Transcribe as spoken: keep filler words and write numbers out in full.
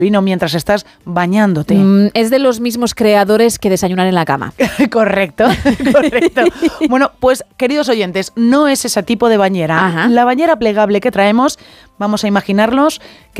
vino mientras estás bañándote. Mm, es de los mismos creadores que desayunar en la cama. Correcto, correcto. Bueno, pues queridos oyentes, no es ese tipo de bañera. Ajá. La bañera plegable que traemos, vamos a imaginarnos que